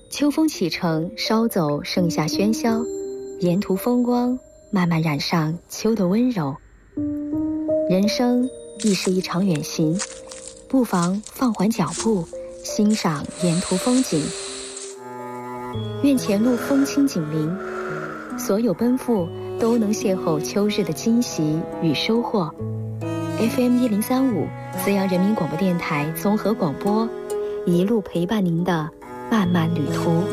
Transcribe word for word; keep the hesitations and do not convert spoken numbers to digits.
秋风启程，捎走盛夏喧嚣，沿途风光慢慢染上秋的温柔。人生亦是一场远行，不妨放缓脚步，欣赏沿途风景。愿前路风轻锦鳞，所有奔赴都能邂逅秋日的惊喜与收获。F M 一零三五，资阳人民广播电台综合广播，一路陪伴您的漫漫旅途。